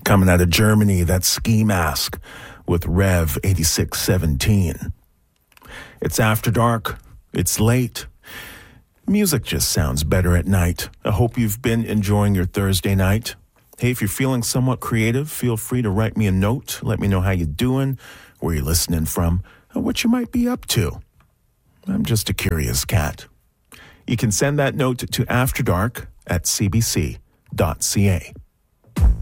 Coming out of Germany, that's Ski Mask with Rev 8617. It's after dark. It's late. Music just sounds better at night. I hope you've been enjoying your Thursday night. Hey, if you're feeling somewhat creative, feel free to write me a note. Let me know how you're doing, where you're listening from, and what you might be up to. I'm just a curious cat. You can send that note to afterdark@cbc.ca.